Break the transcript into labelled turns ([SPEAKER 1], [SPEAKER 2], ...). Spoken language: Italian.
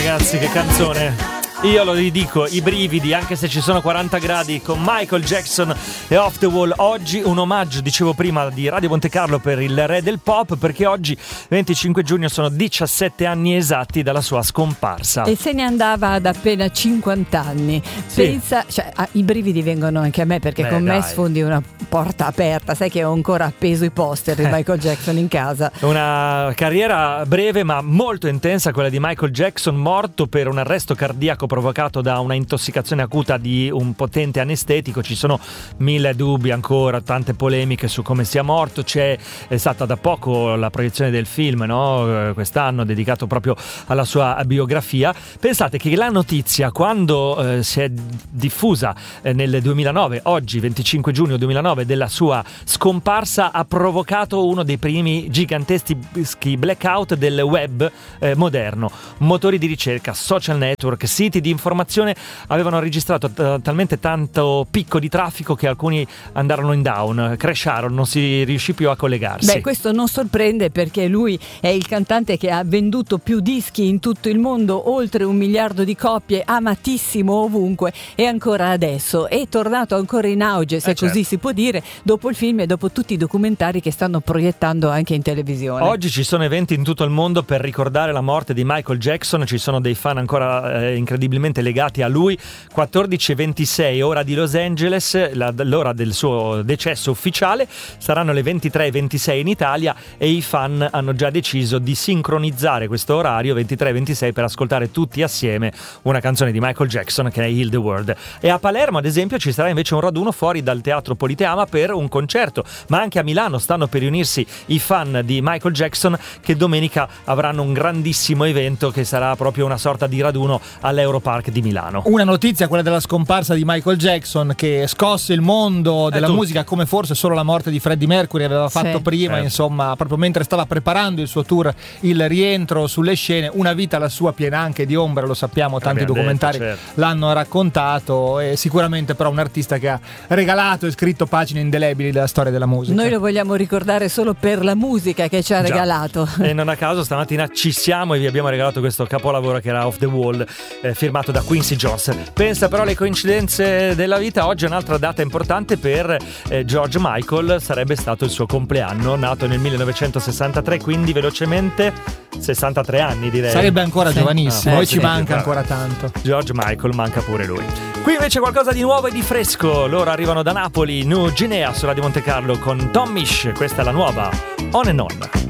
[SPEAKER 1] Ragazzi, che canzone! Io lo ridico, i brividi, anche se ci sono 40 gradi, con Michael Jackson e Off the Wall. Oggi un omaggio, dicevo prima, di Radio Monte Carlo per il re del pop, perché oggi 25 giugno sono 17 anni esatti dalla sua scomparsa.
[SPEAKER 2] E se ne andava ad appena 50 anni.
[SPEAKER 1] Sì.
[SPEAKER 2] Pensa, i brividi vengono anche a me, perché con me sfondi una porta aperta. Sai che ho ancora appeso i poster di Michael Jackson in casa.
[SPEAKER 1] Una carriera breve ma molto intensa, quella di Michael Jackson, morto per un arresto cardiaco provocato da una intossicazione acuta di un potente anestetico. Ci sono mille dubbi ancora, tante polemiche su come sia morto. È stata da poco la proiezione del film, no? Quest'anno, dedicato proprio alla sua biografia. Pensate che la notizia, quando si è diffusa nel 2009, oggi 25 giugno 2009, della sua scomparsa, ha provocato uno dei primi giganteschi blackout del web moderno. Motori di ricerca, social network, siti di informazione avevano registrato talmente tanto picco di traffico che alcuni andarono in down, crasharono, non si riuscì più a collegarsi.
[SPEAKER 2] Beh, questo non sorprende, perché lui è il cantante che ha venduto più dischi in tutto il mondo, oltre 1 miliardo di copie, amatissimo ovunque, e ancora adesso è tornato ancora in auge, se così si può dire, dopo il film e dopo tutti i documentari che stanno proiettando anche in televisione.
[SPEAKER 1] Oggi ci sono eventi in tutto il mondo per ricordare la morte di Michael Jackson, ci sono dei fan ancora incredibilmente legati a lui. 14:26 ora di Los Angeles, l'ora del suo decesso ufficiale. Saranno le 23:26 in Italia, e i fan hanno già deciso di sincronizzare questo orario 23:26 per ascoltare tutti assieme una canzone di Michael Jackson, che è Heal the World. E a Palermo, ad esempio, ci sarà invece un raduno fuori dal Teatro Politeama per un concerto, ma anche a Milano stanno per riunirsi i fan di Michael Jackson, che domenica avranno un grandissimo evento che sarà proprio una sorta di raduno all'Europark di Milano.
[SPEAKER 3] Una notizia, quella della scomparsa di Michael Jackson, che scosse il mondo della musica come forse solo la morte di Freddie Mercury aveva fatto prima, insomma, proprio mentre stava preparando il suo tour, il rientro sulle scene. Una vita la sua piena anche di ombre, lo sappiamo, tanti documentari l'hanno raccontato, e sicuramente però un artista che ha regalato e scritto pagine indelebili della storia della musica.
[SPEAKER 2] Noi lo vogliamo ricordare solo per la musica che ci ha regalato.
[SPEAKER 1] E non a caso stamattina ci siamo e vi abbiamo regalato questo capolavoro che era Off the Wall, firmato da Quincy Jones. Pensa però alle coincidenze della vita. Oggi è un'altra data importante per George Michael, sarebbe stato il suo compleanno, nato nel 1963, quindi velocemente 63 anni, direi.
[SPEAKER 3] Sarebbe ancora giovanissimo, poi ci manca ancora tanto.
[SPEAKER 1] George Michael manca pure lui. Qui invece qualcosa di nuovo e di fresco. Loro arrivano da Napoli, New Guinea, su Radio Monte Carlo con Tom Misch. Questa è la nuova On and On.